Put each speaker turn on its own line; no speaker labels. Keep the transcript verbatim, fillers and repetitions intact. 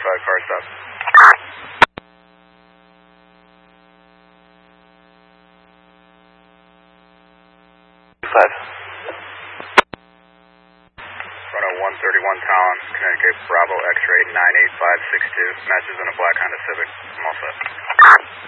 five, car stop. Five. Runway one thirty-one Talon, Connecticut, Bravo, X-ray nine eight five six two, matches in a black Honda Civic. I'm all set.